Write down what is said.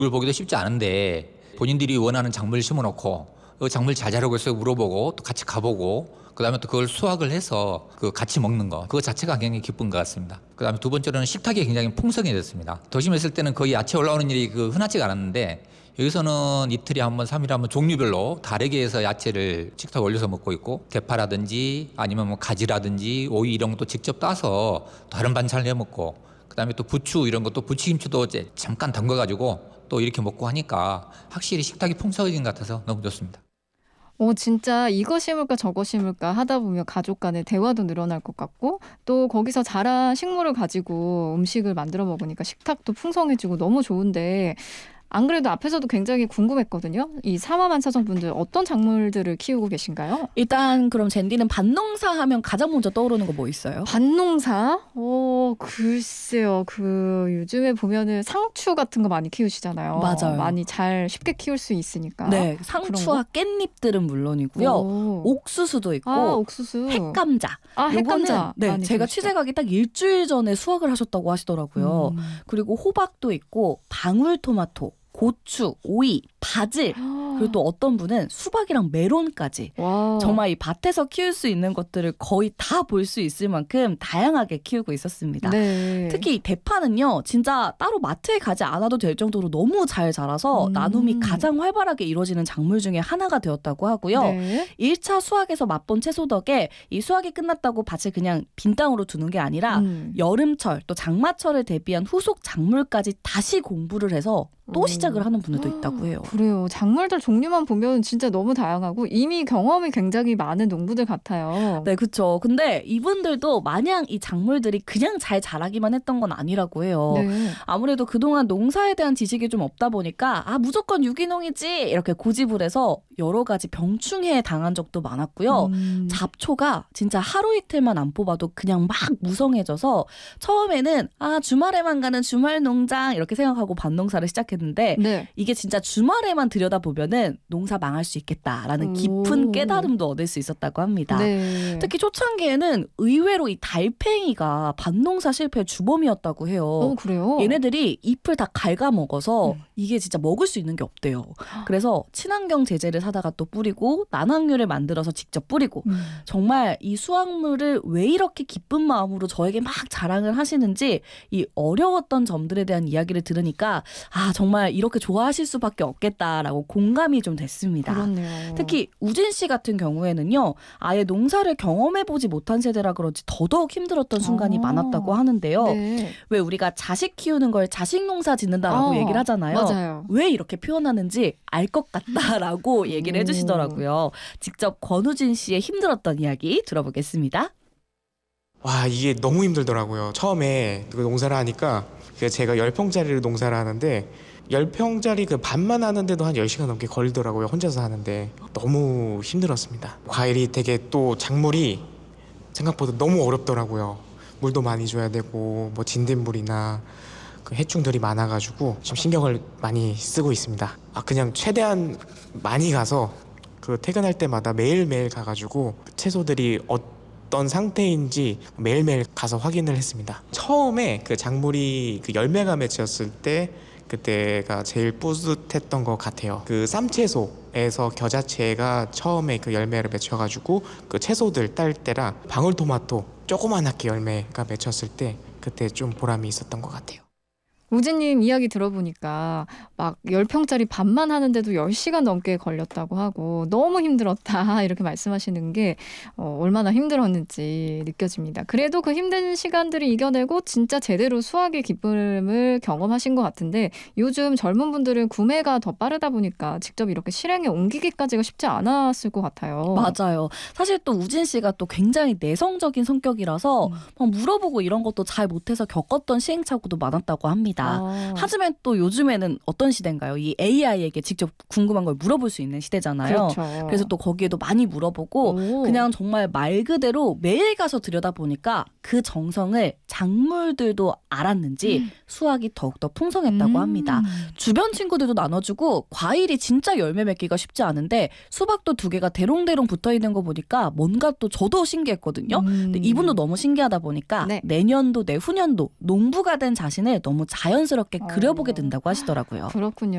이걸 보기도 쉽지 않은데 본인들이 원하는 작물을 심어놓고 그 작물 잘 자라고 해서 물어보고 또 같이 가보고 그다음에 또 그걸 수확을 해서 그 같이 먹는 거 그거 자체가 굉장히 기쁜 것 같습니다. 그다음에 두 번째로는 식탁이 굉장히 풍성해졌습니다. 도심에 있을 때는 거의 야채 올라오는 일이 흔하지가 않았는데 여기서는 이틀에 한 번, 3일에 한 번 종류별로 다르게 해서 야채를 식탁에 올려서 먹고 있고 대파라든지 아니면 뭐 가지라든지 오이 이런 것도 직접 따서 다른 반찬을 해 먹고 그다음에 또 부추 이런 것도 부추김치도 이제 잠깐 담가가지고 또 이렇게 먹고 하니까 확실히 식탁이 풍성해진 것 같아서 너무 좋습니다. 진짜 이거 심을까 저거 심을까 하다 보면 가족 간의 대화도 늘어날 것 같고 또 거기서 자란 식물을 가지고 음식을 만들어 먹으니까 식탁도 풍성해지고 너무 좋은데 안 그래도 앞에서도 굉장히 궁금했거든요. 이 사마만사정분들 어떤 작물들을 키우고 계신가요? 일단 그럼 젠디는 밭농사 하면 가장 먼저 떠오르는 거 뭐 있어요? 밭농사? 글쎄요. 요즘에 보면은 상추 같은 거 많이 키우시잖아요. 맞아요. 많이 잘 쉽게 키울 수 있으니까. 네, 상추와 깻잎들은 물론이고요. 옥수수도 있고 옥수수. 핵감자. 핵감자. 요거는 네, 많이 제가 키우시죠. 취재 가기 딱 일주일 전에 수확을 하셨다고 하시더라고요. 그리고 호박도 있고 방울토마토, 고추, 오이, 바질, 그리고 또 어떤 분은 수박이랑 메론까지 와. 정말 이 밭에서 키울 수 있는 것들을 거의 다 볼 수 있을 만큼 다양하게 키우고 있었습니다. 네. 특히 이 대파는요, 진짜 따로 마트에 가지 않아도 될 정도로 너무 잘 자라서 나눔이 가장 활발하게 이루어지는 작물 중에 하나가 되었다고 하고요. 네. 1차 수확에서 맛본 채소 덕에 이 수확이 끝났다고 밭을 그냥 빈 땅으로 두는 게 아니라 여름철 또 장마철을 대비한 후속 작물까지 다시 공부를 해서 또 시작을 하는 분들도 있다고 해요. 그래요. 작물들 종류만 보면 진짜 너무 다양하고 이미 경험이 굉장히 많은 농부들 같아요. 네, 그렇죠. 근데 이분들도 마냥 이 작물들이 그냥 잘 자라기만 했던 건 아니라고 해요. 네. 아무래도 그동안 농사에 대한 지식이 좀 없다 보니까 무조건 유기농이지 이렇게 고집을 해서 여러 가지 병충해에 당한 적도 많았고요. 잡초가 진짜 하루 이틀만 안 뽑아도 그냥 막 무성해져서 처음에는 주말에만 가는 주말 농장 이렇게 생각하고 밭농사를 시작했는데 네. 이게 진짜 주말에만 들여다보면은 농사 망할 수 있겠다라는 깊은 깨달음도 얻을 수 있었다고 합니다. 네. 특히 초창기에는 의외로 이 달팽이가 밭농사 실패의 주범이었다고 해요. 그래요? 얘네들이 잎을 다 갉아먹어서 이게 진짜 먹을 수 있는 게 없대요. 그래서 친환경 제재를 사다가 또 뿌리고 난황류를 만들어서 직접 뿌리고 정말 이 수확물을 왜 이렇게 기쁜 마음으로 저에게 막 자랑을 하시는지 이 어려웠던 점들에 대한 이야기를 들으니까 정말 이렇게 좋아하실 수밖에 없겠다라고 공감이 좀 됐습니다. 그렇네요. 특히 우진 씨 같은 경우에는요. 아예 농사를 경험해보지 못한 세대라 그런지 더더욱 힘들었던 순간이 많았다고 하는데요. 네. 왜 우리가 자식 키우는 걸 자식 농사 짓는다라고 얘기를 하잖아요. 맞아요. 왜 이렇게 표현하는지 알 것 같다라고 얘기를 해주시더라고요. 직접 권우진 씨의 힘들었던 이야기 들어보겠습니다. 와, 이게 너무 힘들더라고요. 처음에 그 농사를 하니까 제가 10평짜리를 농사를 하는데 10평짜리 그 밭만 하는데도 한 10시간 넘게 걸리더라고요. 혼자서 하는데 너무 힘들었습니다. 과일이 되게 또 작물이 생각보다 너무 어렵더라고요. 물도 많이 줘야 되고 뭐 진딧물이나 그 해충들이 많아가지고 좀 신경을 많이 쓰고 있습니다. 그냥 최대한 많이 가서 그 퇴근할 때마다 매일매일 가가지고 채소들이 어떤 상태인지 매일매일 가서 확인을 했습니다. 처음에 그 작물이 그 열매가 맺혔을 때 그때가 제일 뿌듯했던 것 같아요. 그 쌈채소에서 겨자채가 처음에 그 열매를 맺혀가지고 그 채소들 딸 때라 방울토마토 조그만하게 열매가 맺혔을 때 그때 좀 보람이 있었던 것 같아요. 우진님 이야기 들어보니까 막 10평짜리 밭만 하는데도 10시간 넘게 걸렸다고 하고 너무 힘들었다 이렇게 말씀하시는 게 얼마나 힘들었는지 느껴집니다. 그래도 그 힘든 시간들을 이겨내고 진짜 제대로 수확의 기쁨을 경험하신 것 같은데 요즘 젊은 분들은 구매가 더 빠르다 보니까 직접 이렇게 실행에 옮기기까지가 쉽지 않았을 것 같아요. 맞아요. 사실 또 우진 씨가 또 굉장히 내성적인 성격이라서 막 물어보고 이런 것도 잘 못해서 겪었던 시행착오도 많았다고 합니다. 하지만 또 요즘에는 어떤 시대인가요? 이 AI에게 직접 궁금한 걸 물어볼 수 있는 시대잖아요. 그렇죠. 그래서 또 거기에도 많이 물어보고 그냥 정말 말 그대로 매일 가서 들여다보니까 그 정성을 작물들도 알았는지 수확이 더욱더 풍성했다고 합니다. 주변 친구들도 나눠주고 과일이 진짜 열매 맺기가 쉽지 않은데 수박도 2개가 대롱대롱 붙어있는 거 보니까 뭔가 또 저도 신기했거든요. 근데 이분도 너무 신기하다 보니까 네. 내년도 내후년도 농부가 된 자신을 너무 자연스럽게 자연스럽게 그려보게 된다고 하시더라고요. 그렇군요.